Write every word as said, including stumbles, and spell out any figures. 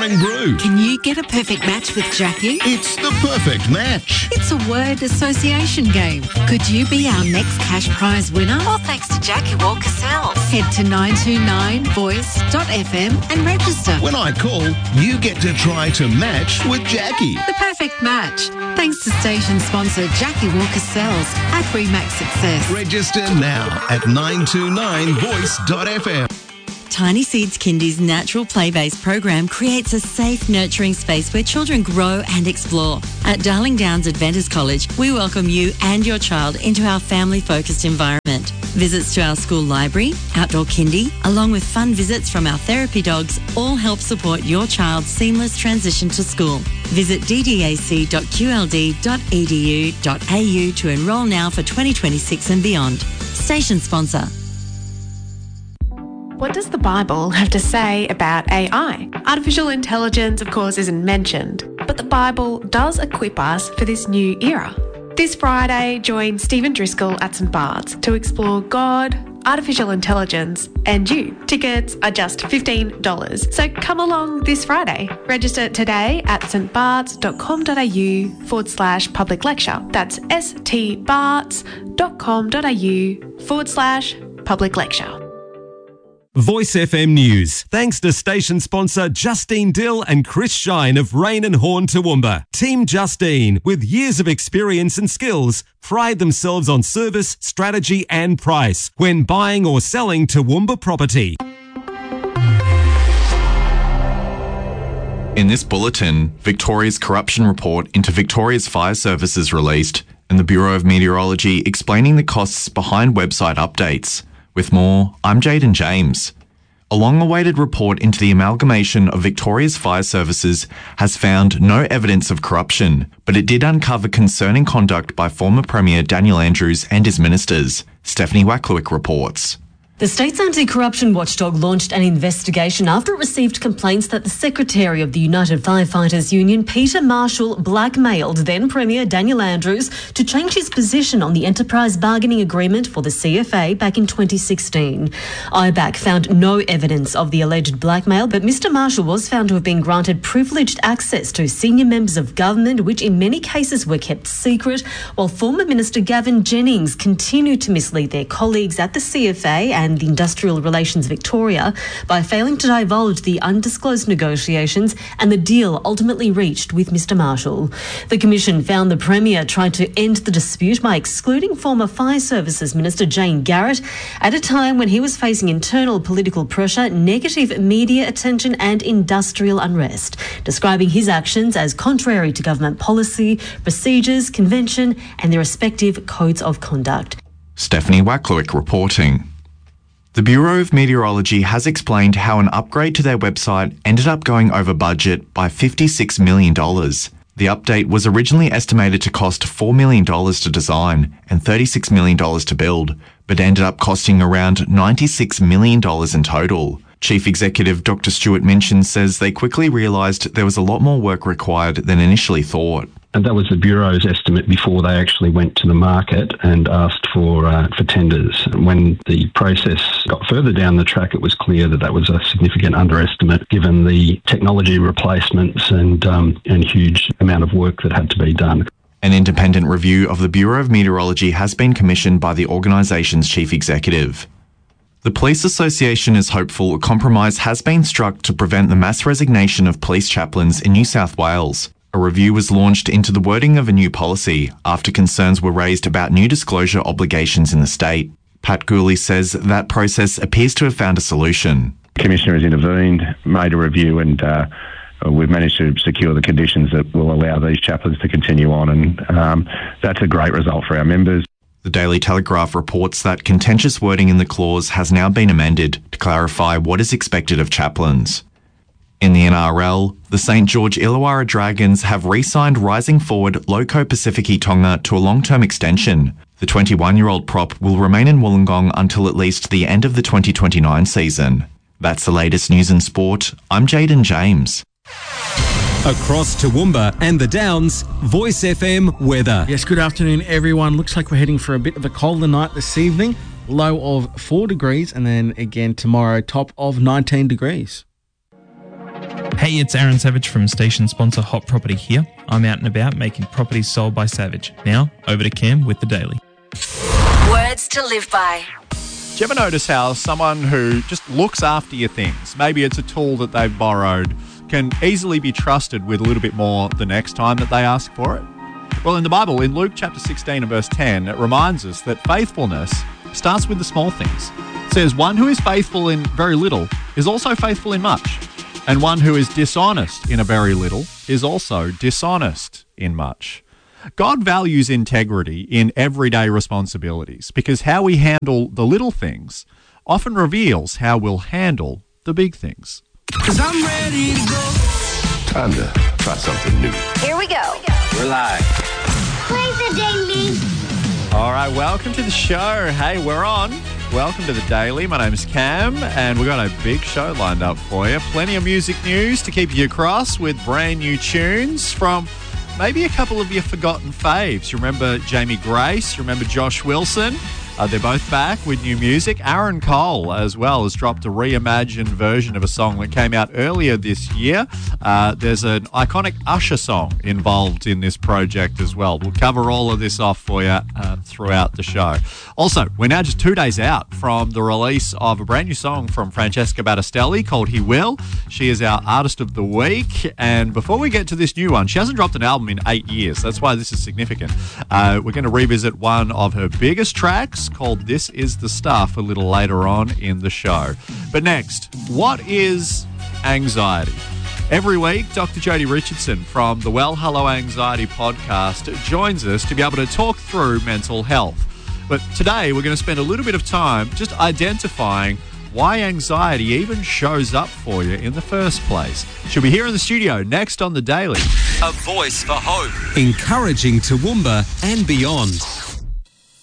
morning brew. Can you get a perfect match with Jackie? It's the perfect match. It's a word association game. Could you be our next cash prize winner? All thanks to Jackie Walker Sells. Head to nine two nine voice dot f m and register. When I call, you get to try to match with Jackie. The perfect match. Thanks to station sponsor Jackie Walker Sells at Remax Success. Register now at nine two nine voice dot f m. Tiny Seeds Kindy's natural play-based program creates a safe, nurturing space where children grow and explore. At Darling Downs Adventist College, we welcome you and your child into our family-focused environment. Visits to our school library, outdoor kindy, along with fun visits from our therapy dogs, all help support your child's seamless transition to school. Visit d d a c dot q l d dot e d u dot a u to enrol now for twenty twenty-six and beyond. Station sponsor. What does the Bible have to say about A I? Artificial intelligence, of course, isn't mentioned, but the Bible does equip us for this new era. This Friday, join Stephen Driscoll at St Bart's to explore God, artificial intelligence, and you. Tickets are just fifteen dollars, so come along this Friday. Register today at stbarts.com.au forward slash public lecture. That's stbarts.com.au forward slash public lecture. Voice F M News. Thanks to station sponsor Justine Dill and Chris Shine of Rain and Horn Toowoomba. Team Justine, with years of experience and skills, pride themselves on service, strategy and price when buying or selling Toowoomba property. In this bulletin, Victoria's corruption report into Victoria's fire services released, and the Bureau of Meteorology explaining the costs behind website updates. With more, I'm Jaden James. A long-awaited report into the amalgamation of Victoria's fire services has found no evidence of corruption, but it did uncover concerning conduct by former Premier Daniel Andrews and his ministers. Stephanie Wacklewick reports. The state's anti-corruption watchdog launched an investigation after it received complaints that the Secretary of the United Firefighters Union, Peter Marshall, blackmailed then Premier Daniel Andrews to change his position on the enterprise bargaining agreement for the C F A back in twenty sixteen. I B A C found no evidence of the alleged blackmail, but Mr Marshall was found to have been granted privileged access to senior members of government, which in many cases were kept secret, while former Minister Gavin Jennings continued to mislead their colleagues at the C F A and and the Industrial Relations Victoria by failing to divulge the undisclosed negotiations and the deal ultimately reached with Mr Marshall. The Commission found the Premier tried to end the dispute by excluding former Fire Services Minister Jane Garrett at a time when he was facing internal political pressure, negative media attention and industrial unrest, describing his actions as contrary to government policy, procedures, convention and their respective codes of conduct. Stephanie Wacklewick reporting. The Bureau of Meteorology has explained how an upgrade to their website ended up going over budget by fifty-six million dollars. The update was originally estimated to cost four million dollars to design and thirty-six million dollars to build, but ended up costing around ninety-six million dollars in total. Chief Executive Doctor Stuart Minchin says they quickly realised there was a lot more work required than initially thought. And that was the Bureau's estimate before they actually went to the market and asked for uh, for tenders. When the process got further down the track, it was clear that that was a significant underestimate given the technology replacements and, um, and huge amount of work that had to be done. An independent review of the Bureau of Meteorology has been commissioned by the organisation's chief executive. The Police Association is hopeful a compromise has been struck to prevent the mass resignation of police chaplains in New South Wales. A review was launched into the wording of a new policy after concerns were raised about new disclosure obligations in the state. Pat Gooley says that process appears to have found a solution. The Commissioner has intervened, made a review and uh, we've managed to secure the conditions that will allow these chaplains to continue on, and um, that's a great result for our members. The Daily Telegraph reports that contentious wording in the clause has now been amended to clarify what is expected of chaplains. In the N R L, the Saint George Illawarra Dragons have re-signed rising forward Loco Pacifici Tonga to a long-term extension. The twenty-one-year-old prop will remain in Wollongong until at least the end of the twenty twenty-nine season. That's the latest news and sport. I'm Jaden James. Across Toowoomba and the Downs, Voice F M weather. Yes, good afternoon, everyone. Looks like we're heading for a bit of a colder night this evening. Low of four degrees, and then again tomorrow, top of nineteen degrees. Hey, it's Aaron Savage from station sponsor Hot Property here. I'm out and about making properties sold by Savage. Now, over to Cam with the Daily. Words to live by. Do you ever notice how someone who just looks after your things, maybe it's a tool that they've borrowed, can easily be trusted with a little bit more the next time that they ask for it? Well, in the Bible, in Luke chapter sixteen and verse ten, it reminds us that faithfulness starts with the small things. It says, one who is faithful in very little is also faithful in much. And one who is dishonest in a very little is also dishonest in much. God values integrity in everyday responsibilities because how we handle the little things often reveals how we'll handle the big things. 'Cause I'm ready to go. Time to try something new. Here we go. We're live. Play the daily. All right, welcome to the show. Hey, we're on. Welcome to the Daily. My name is Cam, and we've got a big show lined up for you. Plenty of music news to keep you across with brand new tunes from maybe a couple of your forgotten faves. You remember Jamie Grace? You remember Josh Wilson? Uh, they're both back with new music. Aaron Cole, as well, has dropped a reimagined version of a song that came out earlier this year. Uh, there's an iconic Usher song involved in this project as well. We'll cover all of this off for you uh, throughout the show. Also, we're now just two days out from the release of a brand new song from Francesca Battistelli called He Will. She is our Artist of the Week. And before we get to this new one, she hasn't dropped an album in eight years. That's why this is significant. Uh, we're going to revisit one of her biggest tracks, called This Is the Stuff, a little later on in the show. But next, what is anxiety? Every week, Doctor Jodie Richardson from the Well Hello Anxiety podcast joins us to be able to talk through mental health. But today, we're going to spend a little bit of time just identifying why anxiety even shows up for you in the first place. She'll be here in the studio next on The Daily. A voice for hope. Encouraging Toowoomba and beyond.